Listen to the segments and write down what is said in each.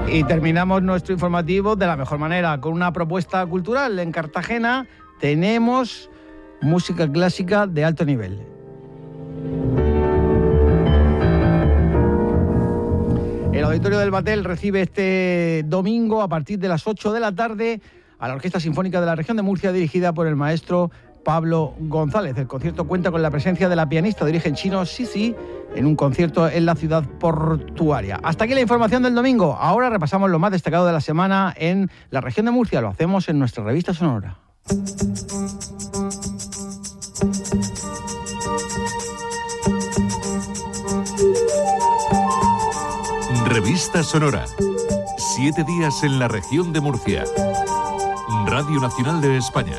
Y terminamos nuestro informativo de la mejor manera, con una propuesta cultural. En Cartagena tenemos música clásica de alto nivel. El Auditorio del Batel recibe este domingo a partir de las 8 de la tarde a la Orquesta Sinfónica de la Región de Murcia, dirigida por el maestro Pablo González. El concierto cuenta con la presencia de la pianista de origen chino Sisi en un concierto en la ciudad portuaria. Hasta aquí la información del domingo. Ahora repasamos lo más destacado de la semana en la Región de Murcia. Lo hacemos en nuestra revista sonora. Revista Sonora. 7 días en la Región de Murcia. Radio Nacional de España.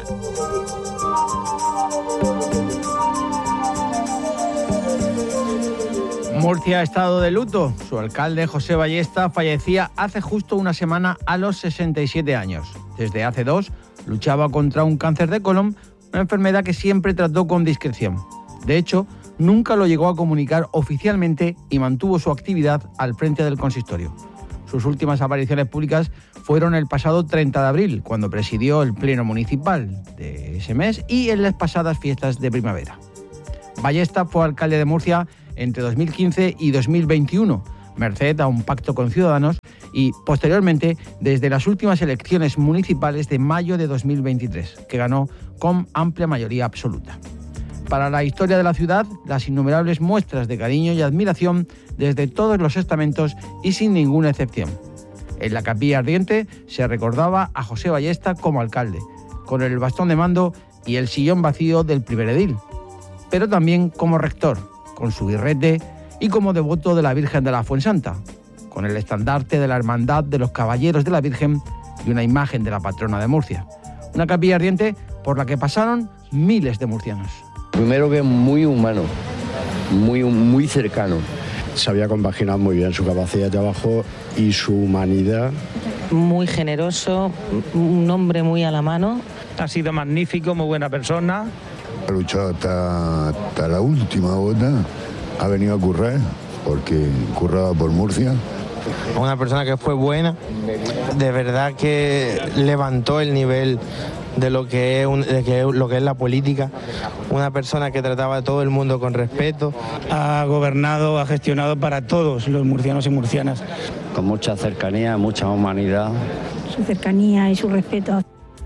Murcia ha estado de luto. Su alcalde, José Ballesta, fallecía hace justo una semana a los 67 años. Desde hace 2, luchaba contra un cáncer de colon, una enfermedad que siempre trató con discreción. De hecho, nunca lo llegó a comunicar oficialmente y mantuvo su actividad al frente del consistorio. Sus últimas apariciones públicas fueron el pasado 30 de abril, cuando presidió el pleno municipal de ese mes y en las pasadas fiestas de primavera. Ballesta fue alcalde de Murcia entre 2015 y 2021, merced a un pacto con Ciudadanos y, posteriormente, desde las últimas elecciones municipales de mayo de 2023, que ganó con amplia mayoría absoluta. Para la historia de la ciudad, las innumerables muestras de cariño y admiración desde todos los estamentos y sin ninguna excepción. En la Capilla Ardiente se recordaba a José Ballesta como alcalde, con el bastón de mando y el sillón vacío del primer edil, pero también como rector, con su birrete y como devoto de la Virgen de la Fuensanta, con el estandarte de la Hermandad de los Caballeros de la Virgen y una imagen de la patrona de Murcia. Una capilla ardiente por la que pasaron miles de murcianos. Primero que muy humano, muy cercano. Sabía compaginar muy bien su capacidad de trabajo y su humanidad. Muy generoso, un hombre muy a la mano. Ha sido magnífico, muy buena persona. Ha luchado hasta la última gota, ha venido a currar, porque curraba por Murcia. Una persona que fue buena, de verdad que levantó el nivel de lo que es la política, una persona que trataba a todo el mundo con respeto. Ha gobernado, ha gestionado para todos los murcianos y murcianas. Con mucha cercanía, mucha humanidad. Su cercanía y su respeto.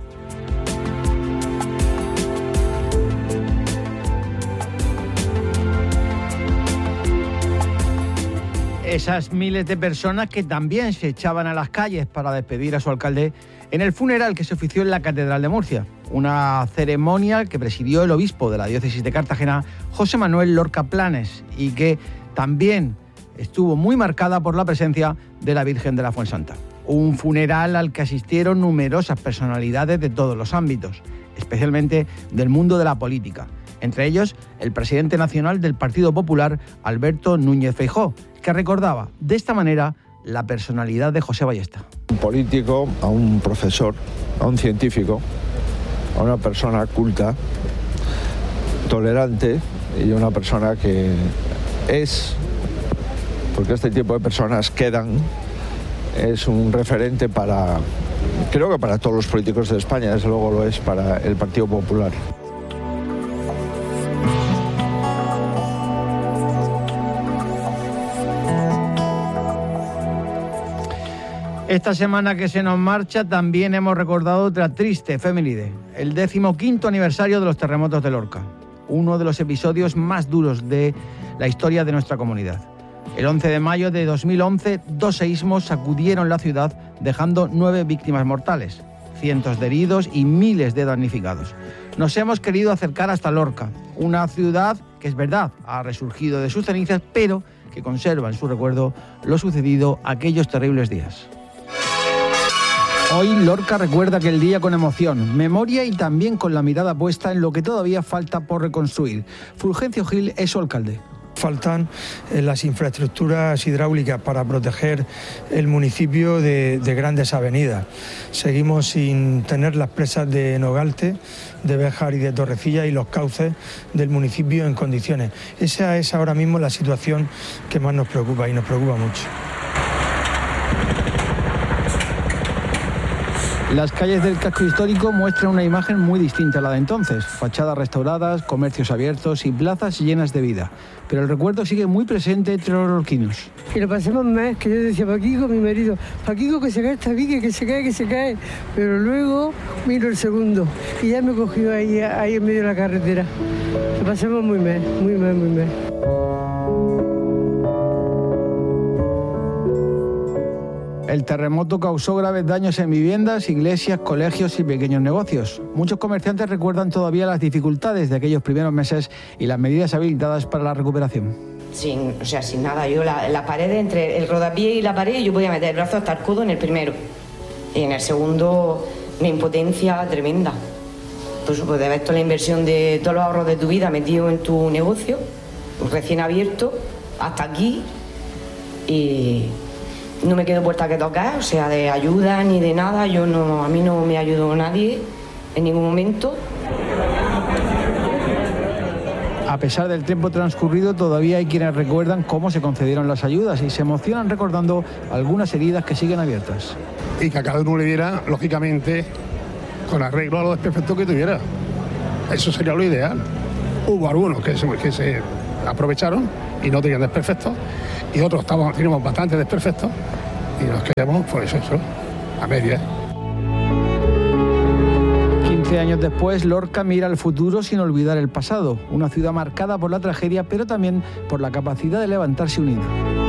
Esas miles de personas que también se echaban a las calles para despedir a su alcalde en el funeral que se ofició en la Catedral de Murcia. Una ceremonia que presidió el obispo de la diócesis de Cartagena, José Manuel Lorca Planes, y que también estuvo muy marcada por la presencia de la Virgen de la Fuensanta. Un funeral al que asistieron numerosas personalidades de todos los ámbitos, especialmente del mundo de la política. Entre ellos, el presidente nacional del Partido Popular, Alberto Núñez Feijóo, que recordaba de esta manera la personalidad de José Ballesta. Un político, a un profesor, a un científico, a una persona culta, tolerante y una persona que es, porque este tipo de personas quedan, es un referente para, creo que para todos los políticos de España, desde luego lo es para el Partido Popular. Esta semana que se nos marcha también hemos recordado otra triste efeméride, el 15º aniversario de los terremotos de Lorca, uno de los episodios más duros de la historia de nuestra comunidad. El 11 de mayo de 2011, 2 seísmos sacudieron la ciudad, dejando 9 víctimas mortales, cientos de heridos y miles de damnificados. Nos hemos querido acercar hasta Lorca, una ciudad que es verdad, ha resurgido de sus cenizas, pero que conserva en su recuerdo lo sucedido aquellos terribles días. Hoy Lorca recuerda aquel día con emoción, memoria y también con la mirada puesta en lo que todavía falta por reconstruir. Fulgencio Gil es su alcalde. Faltan las infraestructuras hidráulicas para proteger el municipio de grandes avenidas. Seguimos sin tener las presas de Nogalte, de Béjar y de Torrecilla y los cauces del municipio en condiciones. Esa es ahora mismo la situación que más nos preocupa y nos preocupa mucho. Las calles del casco histórico muestran una imagen muy distinta a la de entonces. Fachadas restauradas, comercios abiertos y plazas llenas de vida. Pero el recuerdo sigue muy presente entre los lorquinos. Y lo pasamos más, que yo decía, Paquico, mi marido, Paquico, que se cae esta viga, que se cae. Pero luego vino el segundo y ya me cogió ahí en medio de la carretera. Lo pasamos muy mal. El terremoto causó graves daños en viviendas, iglesias, colegios y pequeños negocios. Muchos comerciantes recuerdan todavía las dificultades de aquellos primeros meses y las medidas habilitadas para la recuperación. Sin nada. Yo la pared, entre el rodapié y la pared, yo podía meter el brazo hasta el codo en el primero. Y en el segundo, una impotencia tremenda. Por supuesto, de ver toda la inversión de todos los ahorros de tu vida metido en tu negocio, recién abierto, hasta aquí. Y no me quedo puerta que tocar, de ayuda ni de nada. A mí no me ayudó nadie en ningún momento. A pesar del tiempo transcurrido, todavía hay quienes recuerdan cómo se concedieron las ayudas y se emocionan recordando algunas heridas que siguen abiertas. Y que a cada uno le diera, lógicamente, con arreglo a los desperfectos que tuviera. Eso sería lo ideal. Hubo algunos que se aprovecharon y no tenían desperfectos, y otros teníamos bastante desperfectos y nos quedamos, pues eso, a medias. 15 años después, Lorca mira al futuro sin olvidar el pasado. Una ciudad marcada por la tragedia, pero también por la capacidad de levantarse unida.